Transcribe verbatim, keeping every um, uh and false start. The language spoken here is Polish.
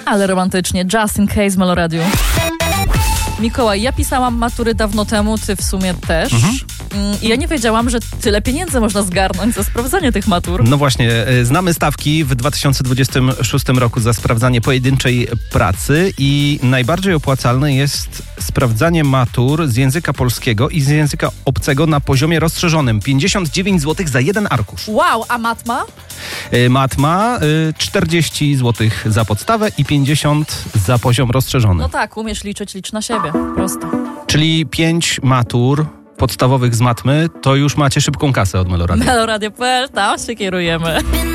Ale romantycznie. Just in Case, Meloradiu. Mikołaj, ja pisałam matury dawno temu, ty w sumie też. Mhm. I ja nie wiedziałam, że tyle pieniędzy można zgarnąć za sprawdzanie tych matur. No właśnie, znamy stawki w dwa tysiące dwudziestym szóstym roku za sprawdzanie pojedynczej pracy i najbardziej opłacalne jest sprawdzanie matur z języka polskiego i z języka obcego na poziomie rozszerzonym. pięćdziesiąt dziewięć złotych za jeden arkusz. Wow, a matma? Matma czterdzieści złotych za podstawę i pięćdziesiąt za poziom rozszerzony. No tak, umiesz liczyć, licz na siebie. Prosto. Czyli pięć matur podstawowych z matmy, to już macie szybką kasę od Meloradia. Meloradio kropka p l, tam się kierujemy.